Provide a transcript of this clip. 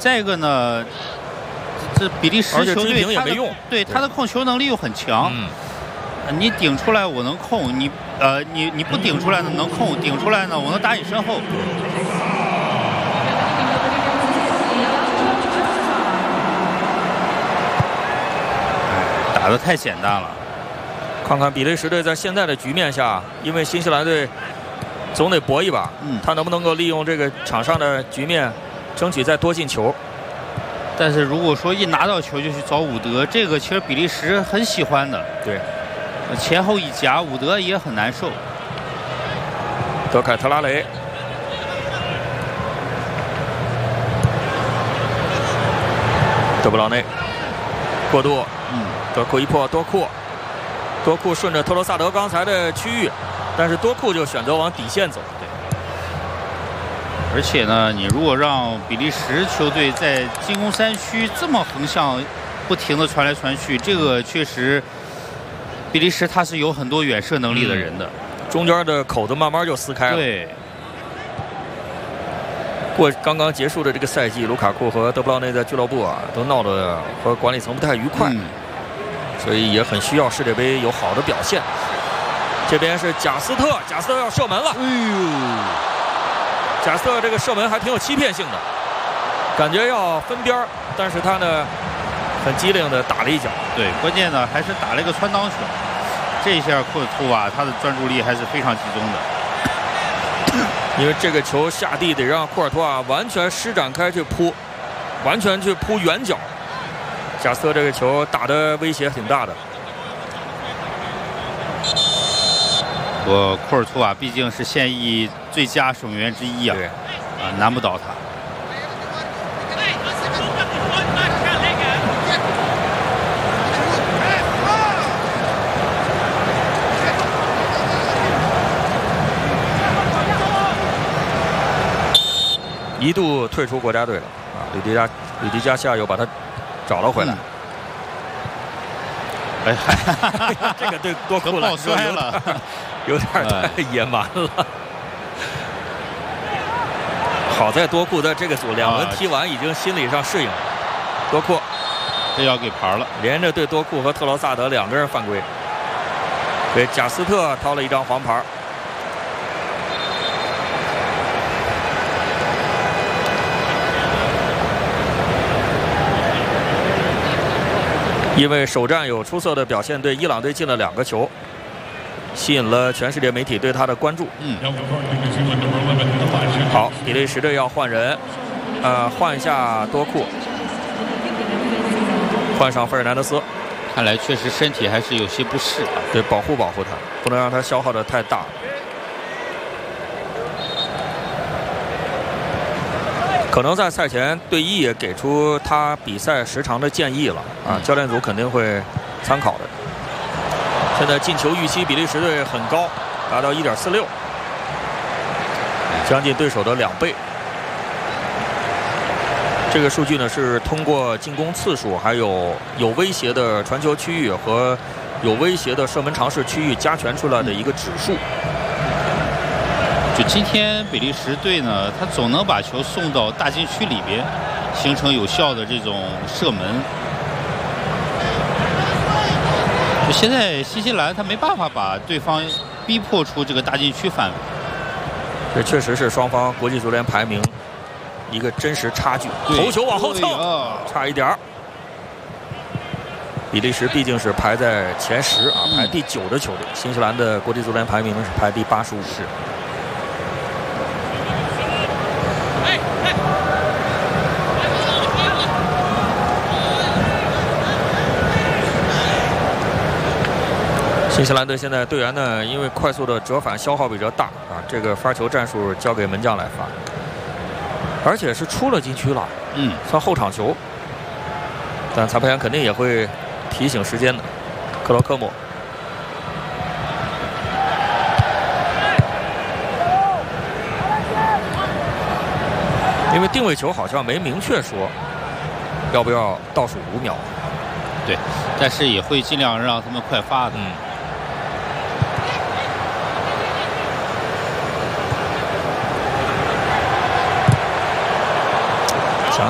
再一个呢，这比利时球队他的控球能力又很强。你顶出来我能控，你不顶出来呢能控，顶出来呢我能打你身后。打得太简单了。 看看比利时队在现在的局面下，因为新西兰队总得搏一把，他能不能够利用这个场上的局面，争取再多进球。 但是如果说一拿到球就去找伍德，这个其实比利时很喜欢的。 对， 前后一夹，伍德也很难受。 德凯特拉雷，德布劳内，过渡，多库一破，多库顺着特罗萨德刚才的区域，但是多库就选择往底线走。对， 而且呢，你如果让比利时球队在进攻3区这么横向不停的传来传去，这个确实比利时他是有很多远射能力的人的， 中间的口子慢慢就撕开了。 对。 刚刚结束的这个赛季，卢卡库和德布劳内在俱乐部都闹得和管理层不太愉快，所以也很需要世界杯有好的表现。这边是贾斯特要射门了，哎呦！贾斯特这个射门还挺有欺骗性的，感觉要分边，但是他呢很机灵的打了一脚。 对，关键呢还是打了一个穿裆球，这一下库尔图瓦他的专注力还是非常集中的。 因为这个球下地得让库尔图瓦完全施展开去扑，完全去扑远角。贾斯特这个球打的威胁挺大的。 库尔图瓦毕竟是现役最佳守门员之一啊，难不倒他。 一度退出国家队了吕迪加夏又把他找了回来。 哎， 这个对多库来说有点太野蛮了。好在多库在这个组2轮踢完，已经心理上适应了。多库这要给牌了， 连着对多库和特罗萨德2个人犯规，给贾斯特掏了1张黄牌。因为首战有出色的表现，对伊朗队进了2个球，吸引了全世界媒体对他的关注。好，比利时队要换人，换一下多库，换上费尔南德斯。 看来确实身体还是有些不适， 对，保护他，不能让他消耗的太大。可能在赛前队医也给出他比赛时长的建议了教练组肯定会参考的。现在进球预期比利时队很高，达到1.46，将近对手的2倍。这个数据呢是通过进攻次数，还有威胁的传球区域和有威胁的射门尝试区域加权出来的一个指数。 就今天比利时队呢，他总能把球送到大禁区里边，形成有效的这种射门。就现在新西兰他没办法把对方逼迫出这个大禁区范围。 这确实是双方国际足联排名一个真实差距。头球往后蹭，差一点儿。比利时毕竟是排在前10排第9的球队，新西兰的国际足联排名是排第85。是。新西兰队现在队员呢，因为快速的折返消耗比较大这个发球战术交给门将来发，而且是出了禁区了，算后场球，但裁判员肯定也会提醒时间的。克罗科姆，因为定位球好像没明确说要不要倒数5秒， 对，但是也会尽量让他们快发的。